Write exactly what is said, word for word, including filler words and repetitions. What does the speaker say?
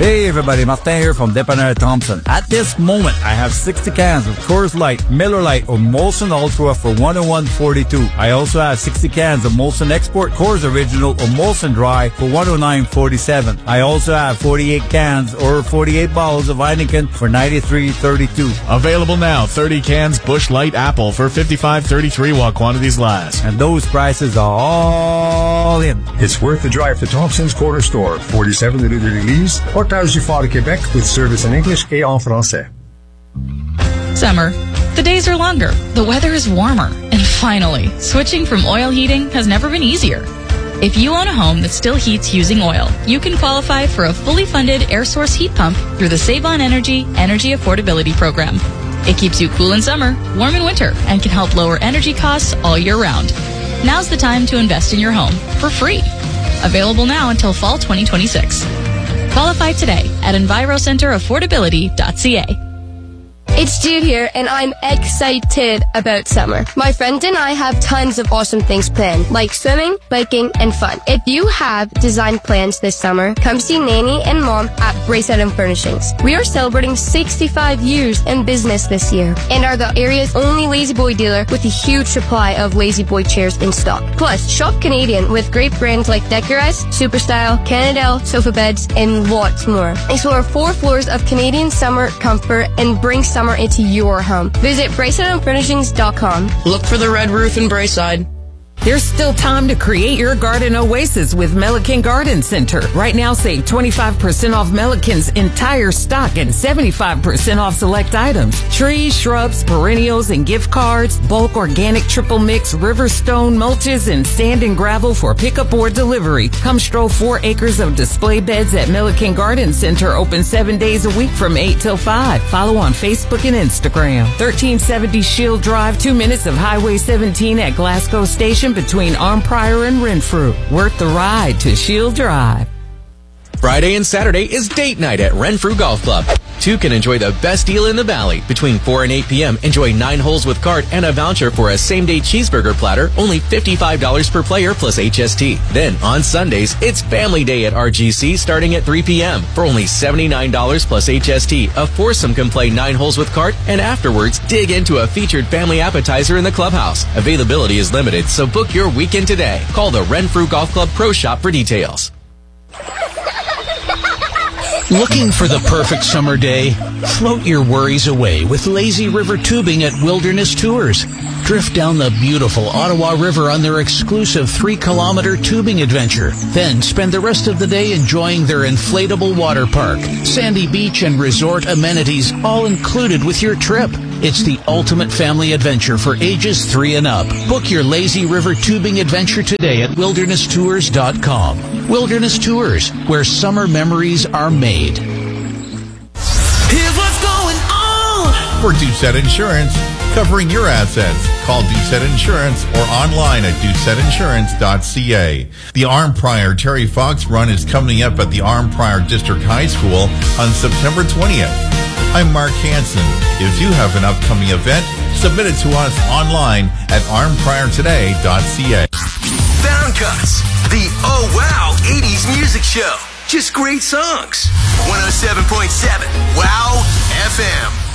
Hey everybody, Martin here from Dépanneur Thompson. At this moment, I have sixty cans of Coors Light, Miller Lite, or Molson Ultra for one oh one forty-two. I also have sixty cans of Molson Export Coors Original or Molson Dry for one oh nine forty-seven. I also have forty-eight cans or forty-eight bottles of Heineken for ninety-three thirty-two. Available now, thirty cans Busch Light Apple for fifty-five thirty-three while quantities last. And those prices are all in. It's worth the drive to Thompson's Corner Store, forty-seven Rue de l'Église, Portage du Fort de Québec, with service in English et en français. Summer. The days are longer, the weather is warmer, and finally, switching from oil heating has never been easier. If you own a home that still heats using oil, you can qualify for a fully funded air source heat pump through the Save on Energy Energy Affordability Program. It keeps you cool in summer, warm in winter, and can help lower energy costs all year round. Now's the time to invest in your home for free. Available now until fall twenty twenty-six. Qualify today at enviro center affordability dot c a. It's Jude here, and I'm excited about summer. My friend and I have tons of awesome things planned, like swimming, biking, and fun. If you have design plans this summer, come see Nanny and Mom at Bracelet and Furnishings. We are celebrating sixty-five years in business this year, and are the area's only Lazy Boy dealer with a huge supply of Lazy Boy chairs in stock. Plus, shop Canadian with great brands like Decorize, Superstyle, Canadel, sofa beds, and lots more. Explore four floors of Canadian summer comfort and bring summer into your home. Visit bracelet and furnishings dot com. Look for the red roof in Braeside. There's still time to create your garden oasis with Melican Garden Center. Right now, save twenty-five percent off Melican's entire stock and seventy-five percent off select items. Trees, shrubs, perennials, and gift cards, bulk organic triple mix, riverstone mulches, and sand and gravel for pickup or delivery. Come stroll four acres of display beds at Melican Garden Center, open seven days a week from eight till five. Follow on Facebook and Instagram. thirteen seventy Shield Drive, two minutes of Highway seventeen at Glasgow Station, between Arnprior and Renfrew. Worth the ride to Shield Drive. Friday and Saturday is date night at Renfrew Golf Club. Two can enjoy the best deal in the valley. Between four and eight p.m., enjoy nine holes with cart and a voucher for a same-day cheeseburger platter, only fifty-five dollars per player plus H S T. Then, on Sundays, it's Family Day at R G C starting at three p.m. For only seventy-nine dollars plus H S T, a foursome can play nine holes with cart, and afterwards, dig into a featured family appetizer in the clubhouse. Availability is limited, so book your weekend today. Call the Renfrew Golf Club Pro Shop for details. Looking for the perfect summer day? Float your worries away with lazy river tubing at Wilderness Tours. Drift down the beautiful Ottawa River on their exclusive three-kilometer tubing adventure. Then spend the rest of the day enjoying their inflatable water park, sandy beach, and resort amenities all included with your trip. It's the ultimate family adventure for ages three and up. Book your lazy river tubing adventure today at wilderness tours dot com. Wilderness Tours, where summer memories are made. Here's what's going on for Doucette Insurance, covering your assets. Call Doucette Insurance or online at doucette insurance dot c a. The Arnprior Terry Fox Run is coming up at the Arnprior District High School on September twentieth. I'm Mark Hansen. If you have an upcoming event, submit it to us online at arnprior today dot c a. Sound Cuts, the Oh Wow eighties music show. Just great songs. one oh seven point seven Wow F M.